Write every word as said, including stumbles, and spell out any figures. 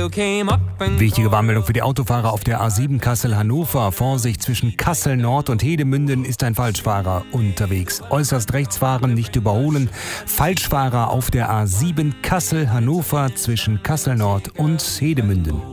Wichtige Warnmeldung für die Autofahrer auf der A sieben Kassel-Hannover. Vorsicht, zwischen Kassel-Nord und Hedemünden ist ein Falschfahrer unterwegs. Äußerst rechts fahren, nicht überholen. Falschfahrer auf der A sieben Kassel-Hannover zwischen Kassel-Nord und Hedemünden.